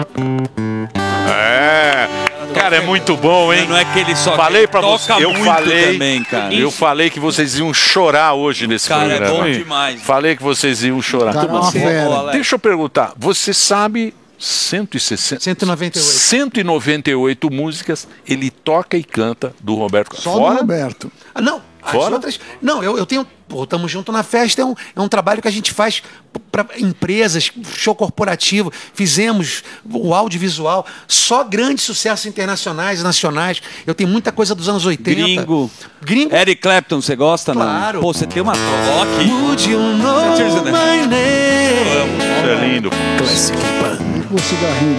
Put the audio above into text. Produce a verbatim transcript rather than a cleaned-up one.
É. Cara, é muito bom, hein? Não é que ele só falei pra você, toca eu muito falei, também, cara. eu falei que vocês iam chorar hoje nesse Cara, programa. é bom demais. Falei que vocês iam chorar. Cara, é uma Ô, fera. Alex, Deixa eu perguntar, você sabe cento e sessenta, cento e noventa e oito. cento e noventa e oito músicas, ele toca e canta do Roberto Carlos. Só Fora? do Roberto. Ah, não, as Fora? outras... Não, eu, eu tenho... Pô, Tamo Junto na Festa é um, é um trabalho que a gente faz para empresas, show corporativo. Fizemos o audiovisual, só grandes sucessos internacionais e nacionais. Eu tenho muita coisa dos anos oitenta. Gringo. Gringo. Eric Clapton, você gosta, Claro. não? Pô, você tem uma troca. Would you know Cheers, né? my name? Isso é lindo. Classic Band. Com o cigarrinho.